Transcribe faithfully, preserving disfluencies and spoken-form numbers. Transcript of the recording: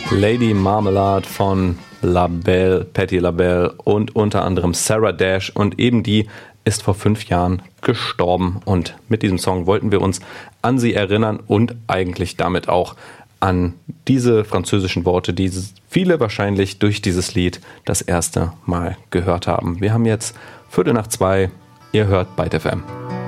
Lady Marmalade von LaBelle, Patti LaBelle und unter anderem Sarah Dash, und eben die ist vor fünf Jahren gestorben, und mit diesem Song wollten wir uns an sie erinnern und eigentlich damit auch an diese französischen Worte, die viele wahrscheinlich durch dieses Lied das erste Mal gehört haben. Wir haben jetzt Viertel nach zwei, ihr hört Byte F M.